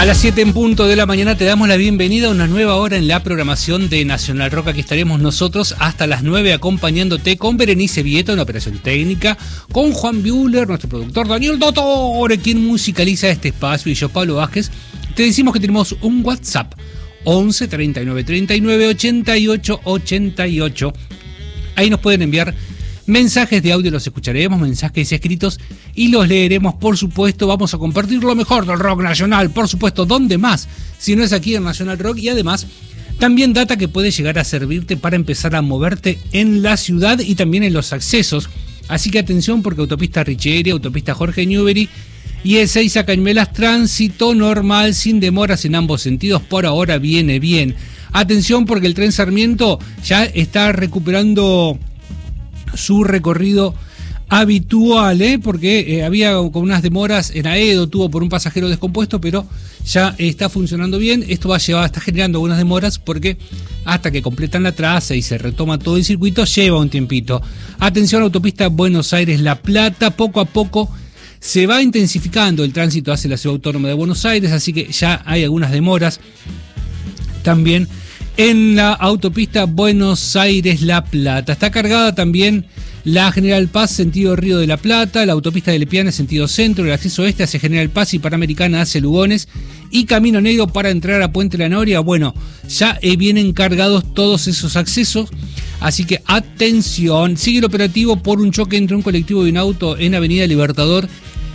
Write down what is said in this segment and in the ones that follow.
A las 7 en punto de la mañana te damos la bienvenida a una nueva hora en la programación de Nacional Rock. Aquí estaremos nosotros hasta las 9 acompañándote con Berenice Vieto en la operación técnica, con Juan Buehler, nuestro productor, Daniel Dottore, quien musicaliza este espacio, y yo, Pablo Vázquez. Te decimos que tenemos un WhatsApp, 11 39 39 88 88. Ahí nos pueden enviar mensajes de audio, los escucharemos, mensajes escritos y los leeremos, por supuesto. Vamos a compartir lo mejor del rock nacional, por supuesto, ¿dónde más? Si no es aquí en Nacional Rock. Y además, también data que puede llegar a servirte para empezar a moverte en la ciudad y también en los accesos. Así que atención, porque autopista Richeri, autopista Jorge Newbery y E6 a Cañuelas, tránsito normal, sin demoras en ambos sentidos. Por ahora viene bien. Atención, porque el tren Sarmiento ya está recuperando su recorrido habitual, porque había con unas demoras en Aedo, tuvo por un pasajero descompuesto, pero ya está funcionando bien. Esto está generando algunas demoras porque hasta que completan la traza y se retoma todo el circuito lleva un tiempito. Atención, autopista Buenos Aires-La Plata, poco a poco se va intensificando el tránsito hacia la Ciudad Autónoma de Buenos Aires, así que ya hay algunas demoras también en la autopista Buenos Aires-La Plata. Está cargada también la General Paz, sentido Río de la Plata, la autopista de Lepiana, sentido centro, el acceso oeste hacia General Paz y Panamericana hacia Lugones, y Camino Negro para entrar a Puente La Noria. Bueno, ya vienen cargados todos esos accesos, así que atención. Sigue el operativo por un choque entre un colectivo y un auto en Avenida Libertador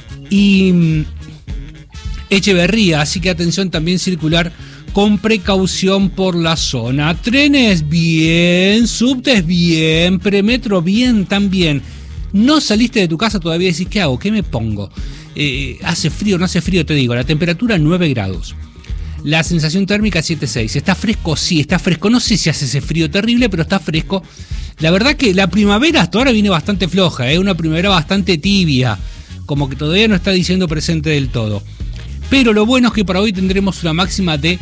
y Echeverría, así que atención, también circular con precaución por la zona. Trenes bien, subtes bien, premetro bien también. No saliste de tu casa todavía y decís, ¿qué hago? ¿Qué me pongo? ¿Hace frío? ¿No hace frío? Te digo, la temperatura 9 grados. La sensación térmica 7,6. ¿Está fresco? Sí, está fresco. No sé si hace ese frío terrible, pero está fresco. La verdad que la primavera hasta ahora viene bastante floja, una primavera bastante tibia, como que todavía no está diciendo presente del todo. Pero lo bueno es que para hoy tendremos una máxima de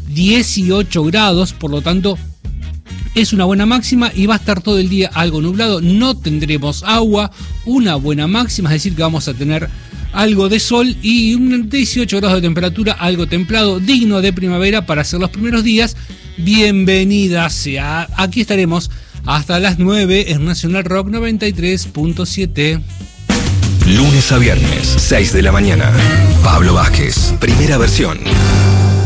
18 grados, por lo tanto es una buena máxima y va a estar todo el día algo nublado, no tendremos agua, una buena máxima, es decir que vamos a tener algo de sol y 18 grados de temperatura, algo templado, digno de primavera para hacer los primeros días. Bienvenida sea, aquí estaremos hasta las 9 en Nacional Rock 93.7. Lunes a viernes, 6 de la mañana. Pablo Vázquez, primera versión.